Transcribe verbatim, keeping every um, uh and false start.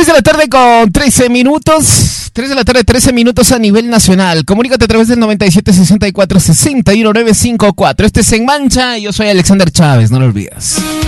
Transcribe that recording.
de la tarde con trece minutos. tres de la tarde, trece minutos a nivel nacional. Comunícate a través del noventa y siete, sesenta y cuatro, sesenta y uno, nueve cinco cuatro. Este es En Mancha y yo soy Alexander Chávez, no lo olvides.